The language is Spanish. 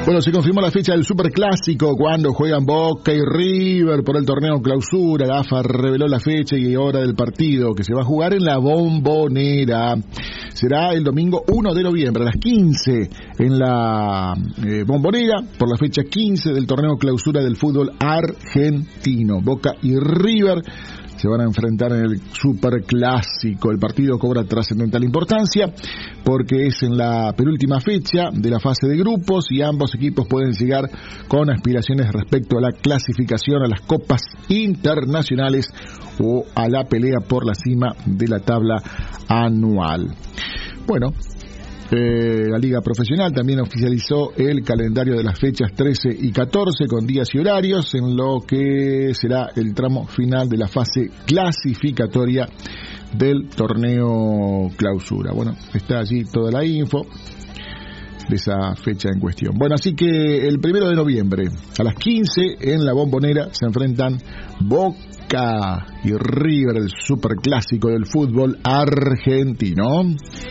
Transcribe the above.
Bueno, se confirmó la fecha del Superclásico cuando juegan Boca y River por el torneo Clausura. La AFA reveló la fecha y hora del partido que se va a jugar en la Bombonera. Será el domingo 1 de noviembre a las 15 en la Bombonera por la fecha 15 del torneo Clausura del fútbol argentino. Boca y River se van a enfrentar en el Superclásico. El partido cobra trascendental importancia porque es en la penúltima fecha de la fase de grupos y ambos equipos pueden llegar con aspiraciones respecto a la clasificación a las copas internacionales o a la pelea por la cima de la tabla anual. Bueno, la Liga Profesional también oficializó el calendario de las fechas 13 y 14 con días y horarios en lo que será el tramo final de la fase clasificatoria del torneo Clausura. Bueno, está allí toda la info de esa fecha en cuestión. Bueno, así que el 1 de noviembre a las 15 en la Bombonera se enfrentan Boca y River, el superclásico del fútbol argentino.